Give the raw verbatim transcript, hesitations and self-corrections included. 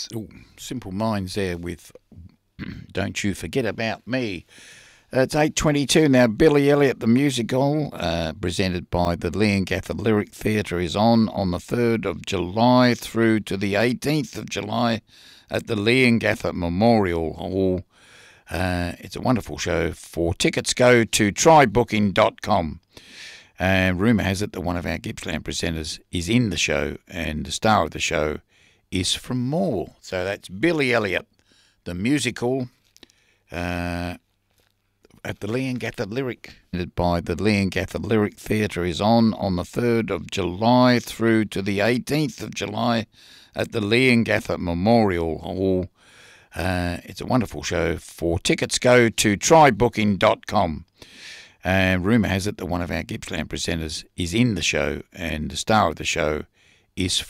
Ooh, Simple Minds there with Don't You Forget About Me. Uh, it's eight twenty-two now. Billy Elliot, the musical, uh, presented by the Leongatha Lyric Theatre, is on on the third of July through to the eighteenth of July at the Leongatha Memorial Hall. Uh, it's a wonderful show. For tickets, go to try booking dot com. And rumour has it that one of our Gippsland presenters is in the show, and the star of the show is from Maule. So that's Billy Elliot, the musical, uh, at the Leongatha Lyric, by the Leongatha Lyric Theatre, is on on the third of July through to the eighteenth of July at the Leongatha Memorial Hall. Uh, it's a wonderful show. For tickets, go to try booking dot com. And rumour has it that one of our Gippsland presenters is in the show, and the star of the show is